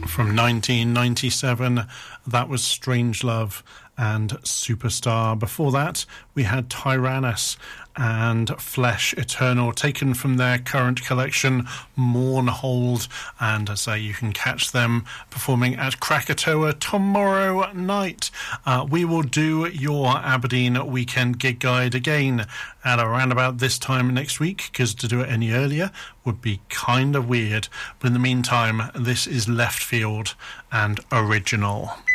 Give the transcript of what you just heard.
From 1997, that was Strangelove and Superstar. Before that, we had Tyrannus and Flesh Eternal, taken from their current collection, Mournhold. And as I say, you can catch them performing at Krakatoa tomorrow night. We will do your Aberdeen weekend gig guide again at around about this time next week, because to do it any earlier would be kind of weird. But in the meantime, this is Left Field and Original.